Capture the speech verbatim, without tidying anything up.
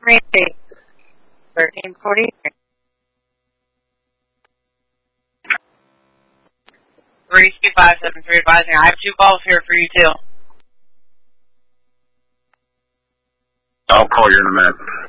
thirteen forty-three. three two five seven three advising. I have two calls here for you too. I'll call you in a minute.